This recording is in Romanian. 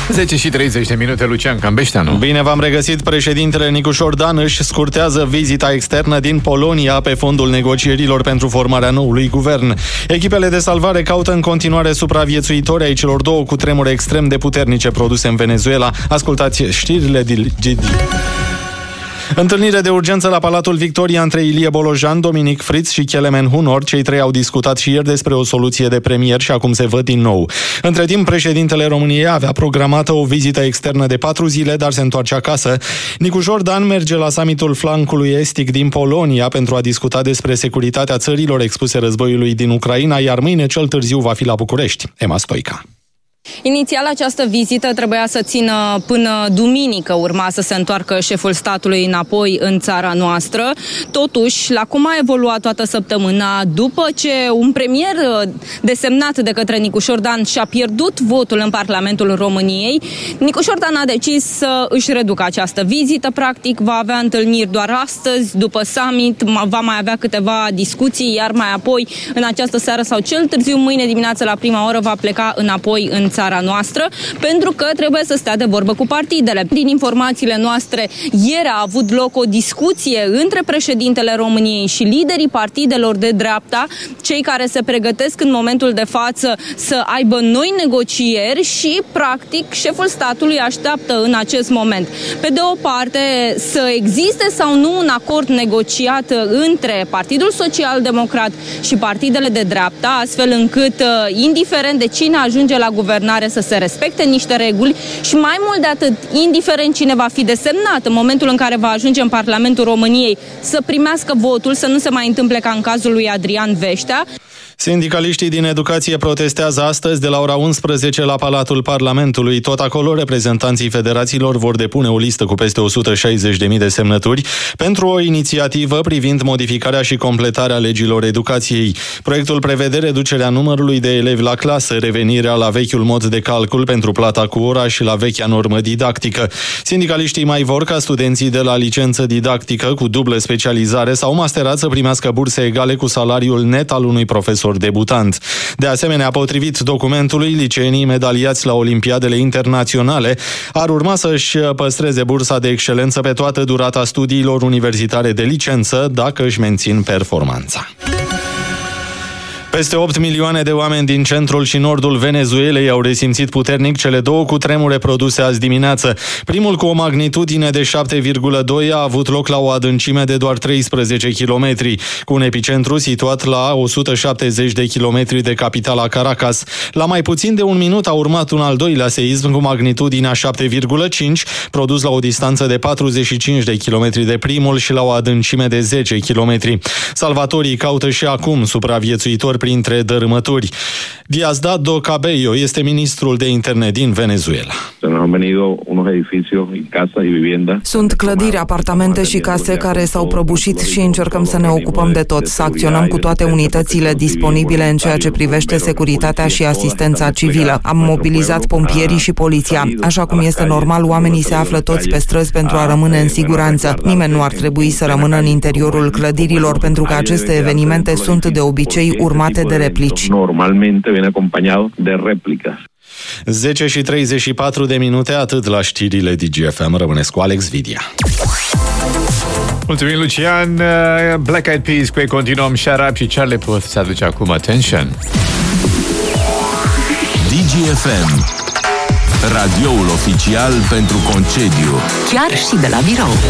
10:30, Lucian Cambeșteanu. Bine v-am regăsit. Președintele Nicușor Dan își scurtează vizita externă din Polonia pe fondul negocierilor pentru formarea noului guvern. Echipele de salvare caută în continuare supraviețuitori ai celor două cutremure extrem de puternice produse în Venezuela. Ascultați știrile din GD. Întâlnire de urgență la Palatul Victoria între Ilie Bolojan, Dominic Fritz și Kelemen Hunor. Cei trei au discutat și ieri despre o soluție de premier și acum se văd din nou. Între timp, președintele României avea programată o vizită externă de 4 zile, dar se întoarce acasă. Nicușor Dan merge la summitul flancului estic din Polonia pentru a discuta despre securitatea țărilor expuse războiului din Ucraina, iar mâine cel târziu va fi la București. Emma Stoica. Inițial, această vizită trebuia să țină până duminică, urma să se întoarcă șeful statului înapoi în țara noastră. Totuși, la cum a evoluat toată săptămâna, după ce un premier desemnat de către Nicușor Dan și-a pierdut votul în Parlamentul României, Nicușor Dan a decis să își reducă această vizită. Practic, va avea întâlniri doar astăzi, după summit, va mai avea câteva discuții, iar mai apoi, în această seară sau cel târziu, mâine dimineață la prima oră, va pleca înapoi în țara noastră, pentru că trebuie să stea de vorbă cu partidele. Din informațiile noastre, ieri a avut loc o discuție între președintele României și liderii partidelor de dreapta, cei care se pregătesc în momentul de față să aibă noi negocieri și, practic, șeful statului așteaptă în acest moment. Pe de o parte, să existe sau nu un acord negociat între Partidul Social-Democrat și partidele de dreapta, astfel încât, indiferent de cine ajunge la guvernare, să se respecte niște reguli și mai mult de atât, indiferent cine va fi desemnat în momentul în care va ajunge în Parlamentul României, să primească votul, să nu se mai întâmple ca în cazul lui Adrian Veștea. Sindicaliștii din educație protestează astăzi de la ora 11 la Palatul Parlamentului. Tot acolo, reprezentanții federațiilor vor depune o listă cu peste 160.000 de semnături pentru o inițiativă privind modificarea și completarea legilor educației. Proiectul prevede reducerea numărului de elevi la clasă, revenirea la vechiul mod de calcul pentru plata cu ora și la vechea normă didactică. Sindicaliștii mai vor ca studenții de la licență didactică cu dublă specializare sau masterat să primească burse egale cu salariul net al unui profesor debutant. De asemenea, potrivit documentului, liceenii medaliați la olimpiadele internaționale ar urma să-și păstreze bursa de excelență pe toată durata studiilor universitare de licență, dacă își mențin performanța. Peste 8 milioane de oameni din centrul și nordul Venezuelei au resimțit puternic cele două cutremure produse azi dimineață. Primul, cu o magnitudine de 7,2, a avut loc la o adâncime de doar 13 km, cu un epicentru situat la 170 de km de capitala Caracas. La mai puțin de un minut a urmat un al doilea seism cu magnitudinea 7,5, produs la o distanță de 45 de km de primul și la o adâncime de 10 km. Salvatorii caută și acum supraviețuitori printre dărâmături. Diosdado Cabello este ministrul de interne din Venezuela. Sunt clădiri, apartamente și case care s-au prăbușit și încercăm să ne ocupăm de tot, să acționăm cu toate unitățile disponibile în ceea ce privește securitatea și asistența civilă. Am mobilizat pompierii și poliția. Așa cum este normal, oamenii se află toți pe străzi pentru a rămâne în siguranță. Nimeni nu ar trebui să rămână în interiorul clădirilor, pentru că aceste evenimente sunt de obicei urmate de replici. Normalmente viene acompañado de réplicas. 10:34, atât la știrile DGFM. Rămâneți cu Alex Vidia. Mulțumim, Lucian. Black Eyed Peas, cu ei continuăm. Shut Up și Charlie Puth se aduce acum Attention. DGFM, radioul oficial pentru concediu. Chiar și de la birou.